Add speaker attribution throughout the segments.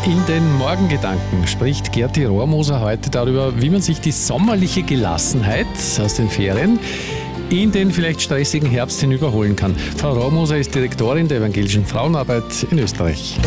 Speaker 1: In den Morgengedanken spricht Gerti Rohrmoser heute darüber, wie man sich die sommerliche Gelassenheit aus den Ferien in den vielleicht stressigen Herbst hinüberholen kann. Frau Rohrmoser ist Direktorin der Evangelischen Frauenarbeit in Österreich.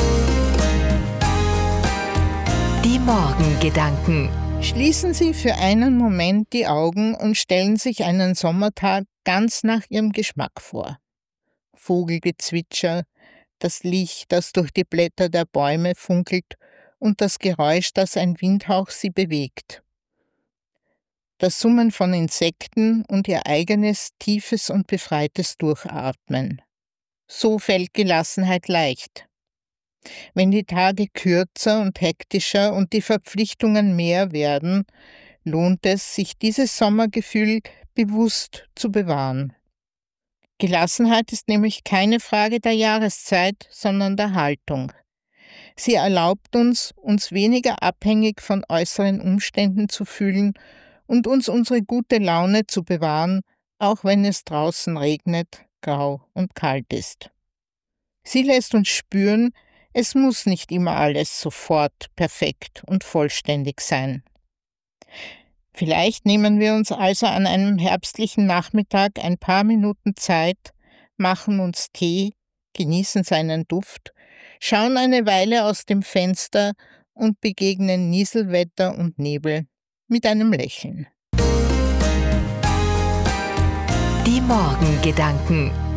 Speaker 2: Die Morgengedanken.
Speaker 3: Schließen Sie für einen Moment die Augen und stellen sich einen Sommertag ganz nach Ihrem Geschmack vor. Vogelgezwitscher, das Licht, das durch die Blätter der Bäume funkelt und das Geräusch, das ein Windhauch sie bewegt. Das Summen von Insekten und ihr eigenes, tiefes und befreites Durchatmen. So fällt Gelassenheit leicht. Wenn die Tage kürzer und hektischer und die Verpflichtungen mehr werden, lohnt es, sich dieses Sommergefühl bewusst zu bewahren. Gelassenheit ist nämlich keine Frage der Jahreszeit, sondern der Haltung. Sie erlaubt uns, uns weniger abhängig von äußeren Umständen zu fühlen und uns unsere gute Laune zu bewahren, auch wenn es draußen regnet, grau und kalt ist. Sie lässt uns spüren, es muss nicht immer alles sofort perfekt und vollständig sein. Vielleicht nehmen wir uns also an einem herbstlichen Nachmittag ein paar Minuten Zeit, machen uns Tee, genießen seinen Duft, schauen eine Weile aus dem Fenster und begegnen Nieselwetter und Nebel mit einem Lächeln.
Speaker 2: Die Morgengedanken.